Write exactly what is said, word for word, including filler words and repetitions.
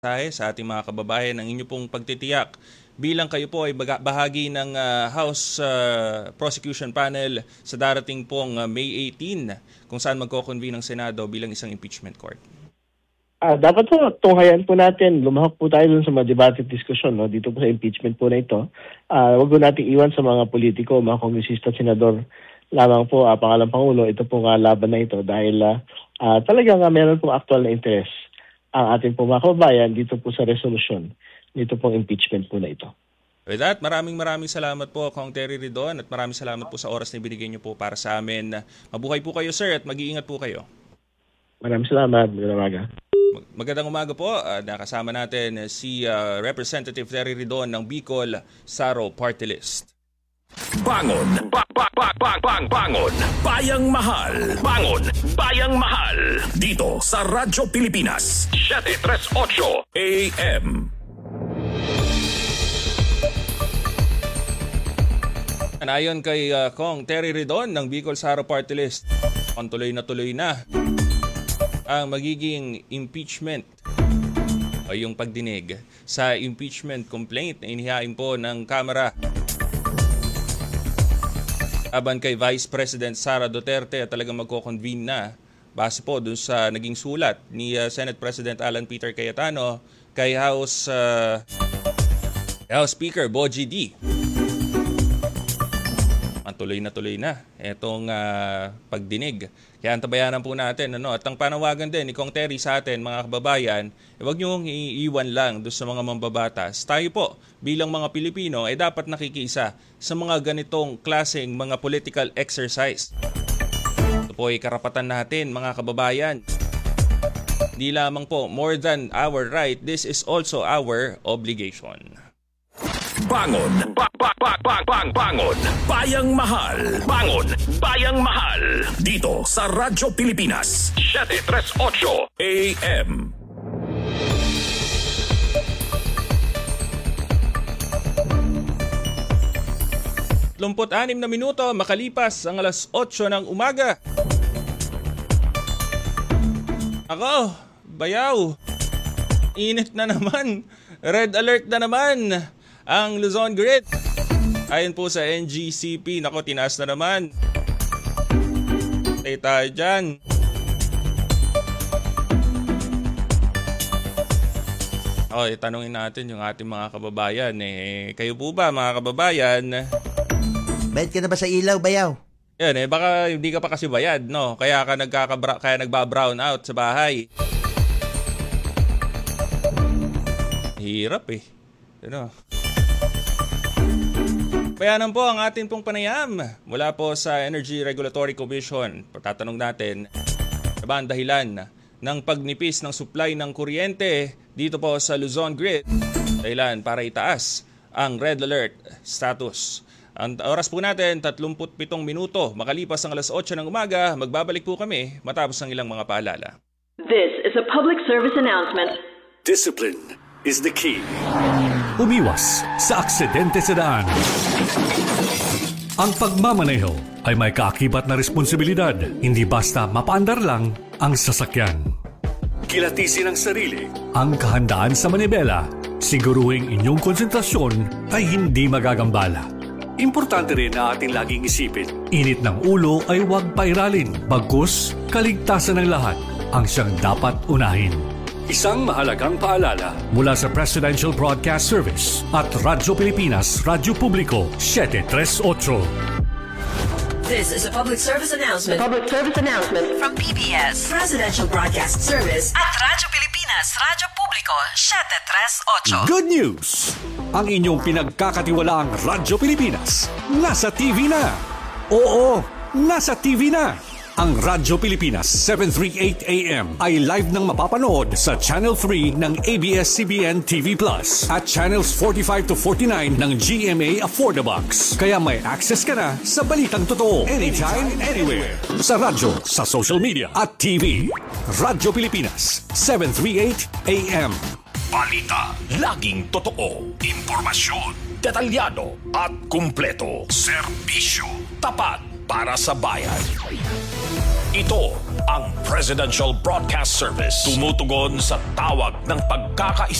sa ating mga kababayan ang inyo pong pagtitiyak bilang kayo po ay bahagi ng uh, House uh, Prosecution Panel sa darating pong uh, May eighteenth kung saan magko-convene ang Senado bilang isang impeachment court. Ah, dapat po tunghayan po natin, lumahok po tayo dun sa mga debate at diskusyon, no? Dito po sa impeachment po na ito. Ah, wag po natin iwan sa mga politiko, mga kongresista at senador lamang po, ah, pangalang Pangulo, ito po nga laban na ito dahil ah, ah, talagang ah, meron pong actual na interest ang ating po mga kababayan dito po sa resolution, dito pong impeachment po na ito. With that, maraming maraming salamat po Kong Terry Ridon at maraming salamat po sa oras na binigay niyo po para sa amin. Mabuhay po kayo sir at mag-iingat po kayo. Maraming salamat. Magandang umaga. Magandang umaga po. Uh, nakasama natin si uh, Representative Terry Ridon ng Bicol Saro Party List. Bangon, ba, ba, ba, ba, bang, bangon, bayang mahal, bangon, bayang mahal, dito sa Radyo Pilipinas, seven thirty-eight A M. Ayon kay uh, Kong Terry Ridon ng Bicol Saro Party List, ang tuloy na tuloy na ang magiging impeachment o yung pagdinig sa impeachment complaint na inihain po ng Kamara aban kay Vice President Sara Duterte at talagang magko-convene na base po dun sa naging sulat ni uh, Senate President Alan Peter Cayetano kay House uh, House Speaker Bogie D. Ang tuloy na tuloy na itong uh, pagdinig. Kaya antabayanan po natin. Ano? At ang panawagan din ni Kong Terry sa atin, mga kababayan, eh, huwag niyong iiwan lang doon sa mga mambabatas. Tayo po, bilang mga Pilipino, ay eh, dapat nakikiisa sa mga ganitong klaseng mga political exercise. Ito po ay karapatan natin, mga kababayan. Hindi lamang po, more than our right, this is also our obligation. Bangon, ba, ba, ba, bang, bang, bangon, bayang mahal, bangon, bayang mahal, dito sa Radyo Pilipinas, seven thirty-eight A M. thirty-six na minuto makalipas ang alas otso ng umaga. Ako, bayaw, init na naman, red alert na naman ang Luzon Grid. Ayon po sa N G C P, nako tinaas na naman. Tay tayo dyan. Okay, tanungin natin yung ating mga kababayan. Eh, kayo po ba mga kababayan? Bayad ka na ba sa ilaw, bayaw? Yan eh, baka hindi ka pa kasi bayad, no? Kaya ka nagkakabra- kaya nagba-brown out sa bahay. Hirap eh. Ano? Bayanan po ang atin pong panayam mula po sa Energy Regulatory Commission. Patatanong natin, ano ba ang dahilan ng pagnipis ng supply ng kuryente dito po sa Luzon Grid? Dahilan para itaas ang red alert status. Ang oras po natin, thirty-seven minuto. Makalipas ang alas otso ng umaga, magbabalik po kami matapos ang ilang mga paalala. This is a public service announcement. Discipline is the key. Umiwas sa aksidente sa daan. Ang pagmamaneho ay may kaakibat na responsibilidad. Hindi basta mapaandar lang ang sasakyan. Kilatisin ang sarili. Ang kahandaan sa manibela. Siguruhing inyong konsentrasyon ay hindi magagambala. Importante rin na ating laging isipin. Init ng ulo ay huwag pairalin. Bagkus, kaligtasan ng lahat ang siyang dapat unahin. Isang mahalagang paalala mula sa Presidential Broadcast Service at Radyo Pilipinas, Radyo Publiko, seven thirty-eight. This is a public service announcement. Public service announcement From P B S Presidential Broadcast Service at Radyo Pilipinas, Radyo Publiko, seven thirty-eight. Good news! Ang inyong pinagkakatiwalaang Radyo Pilipinas nasa T V na. Oo, nasa T V na. Ang Radyo Pilipinas seven thirty-eight A M ay live nang mapapanood sa Channel three ng A B S C B N T V Plus at Channels forty-five to forty-nine ng G M A Affordabox. Kaya may access ka na sa balitang totoo anytime, anywhere. Sa radyo, sa social media at T V. Radyo Pilipinas seven thirty-eight A M. Balita, laging totoo. Impormasyon, detalyado at kumpleto. Serbisyo, tapat, para sa bayan. Ito ang Presidential Broadcast Service. Tumutugon sa tawag ng pagkakaisa